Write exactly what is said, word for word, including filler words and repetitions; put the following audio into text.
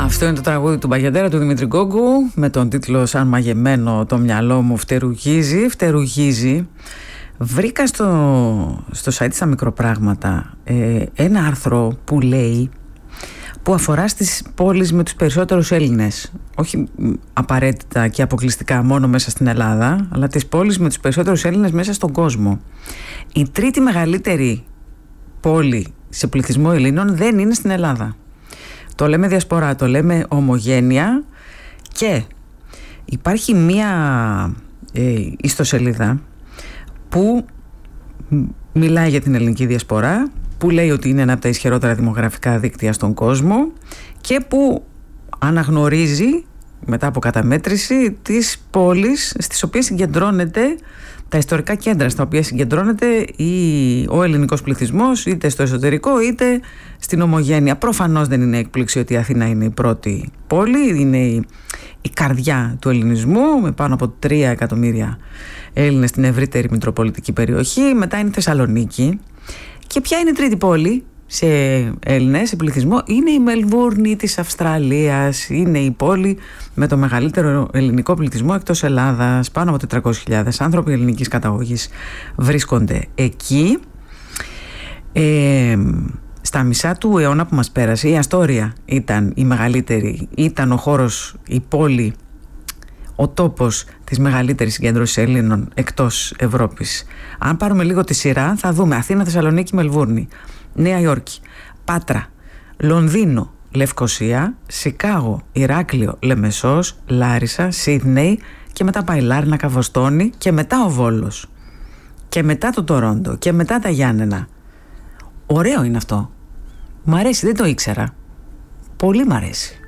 Αυτό είναι το τραγούδι του Μπαγιαντέρα του Δημήτρη Γκόγκου με τον τίτλο «Σαν μαγεμένο το μυαλό μου φτερουγίζει». Φτερουγίζει. Βρήκα στο, στο site στα μικροπράγματα ε, ένα άρθρο που λέει, που αφορά στις πόλεις με τους περισσότερους Έλληνες, όχι απαραίτητα και αποκλειστικά μόνο μέσα στην Ελλάδα, αλλά τις πόλεις με τους περισσότερους Έλληνες μέσα στον κόσμο. Η τρίτη μεγαλύτερη πόλη σε πληθυσμό Ελλήνων δεν είναι στην Ελλάδα. Το λέμε διασπορά, το λέμε ομογένεια, και υπάρχει μία ε, ιστοσελίδα που μιλάει για την ελληνική διασπορά, που λέει ότι είναι ένα από τα ισχυρότερα δημογραφικά δίκτυα στον κόσμο και που αναγνωρίζει μετά από καταμέτρηση τις πόλεις στις οποίες συγκεντρώνεται, τα ιστορικά κέντρα στα οποία συγκεντρώνεται η, ο ελληνικός πληθυσμός, είτε στο εσωτερικό είτε στην ομογένεια. Προφανώς δεν είναι έκπληξη ότι η Αθήνα είναι η πρώτη πόλη, είναι η, η καρδιά του ελληνισμού με πάνω από τρία εκατομμύρια Έλληνες στην ευρύτερη μητροπολιτική περιοχή. Μετά είναι η Θεσσαλονίκη. Και ποια είναι η τρίτη πόλη σε Έλληνες, σε πληθυσμό? Είναι η Μελβούρνη της Αυστραλίας. Είναι η πόλη με το μεγαλύτερο ελληνικό πληθυσμό εκτός Ελλάδας. Πάνω από τετρακόσιες χιλιάδες άνθρωποι ελληνικής καταγωγής βρίσκονται εκεί. Ε, στα μισά του αιώνα που μας πέρασε, η Αστόρια ήταν η μεγαλύτερη, ήταν ο χώρος, η πόλη, ο τόπος της μεγαλύτερης συγκέντρωσης Ελλήνων εκτός Ευρώπης. Αν πάρουμε λίγο τη σειρά, θα δούμε Αθήνα, Θεσσαλονίκη, Μελβούρνη, Νέα Υόρκη, Πάτρα, Λονδίνο, Λευκοσία, Σικάγο, Ηράκλειο, Λεμεσός, Λάρισα, Σίδνεϊ, και μετά πάει Λάρνακα, Βοστόνη, και μετά ο Βόλος, και μετά το Τορόντο, και μετά τα Γιάννενα. Ωραίο είναι αυτό. Μ' αρέσει, δεν το ήξερα. Πολύ μ' αρέσει.